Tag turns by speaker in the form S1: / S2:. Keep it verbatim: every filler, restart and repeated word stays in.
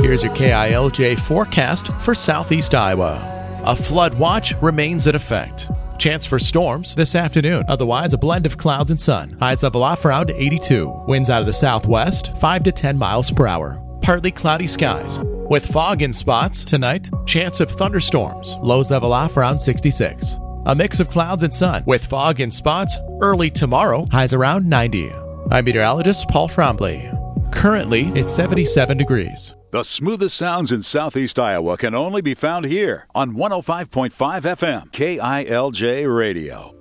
S1: here's your K I L J forecast for southeast Iowa. A flood watch remains in effect. Chance for storms this afternoon. Otherwise, a blend of clouds and sun. Highs level off around eighty-two. Winds out of the southwest, five to ten miles per hour. Partly cloudy skies. With fog in spots tonight, chance of thunderstorms. Lows level off around sixty-six. A mix of clouds and sun with fog in spots early tomorrow. Highs around ninety. I'm meteorologist Paul Trombley. Currently, it's seventy-seven degrees.
S2: The smoothest sounds in southeast Iowa can only be found here on one oh five point five F M K I L J Radio.